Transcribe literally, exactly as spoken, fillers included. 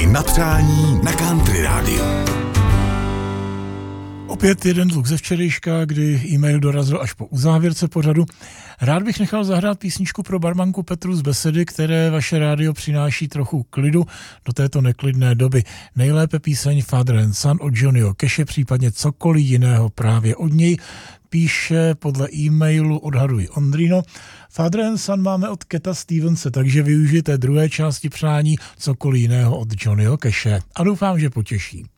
Hudební nadřání na Country rádiu. Opět jeden zvuk ze včerejška, kdy e-mail dorazil až po uzávěrce pořadu. Rád bych nechal zahrát písničku pro barmanku Petru z Besedy, které vaše rádio přináší trochu klidu do této neklidné doby. Nejlépe píseň Father and Son od Johnnyho Cashe, případně cokoliv jiného právě od něj. Píše podle e-mailu odhaduji Ondrino. Father and Son máme od Keta Stevense, takže využijte druhé části přání cokoliv jiného od Johnnyho Cashe a doufám, že potěší.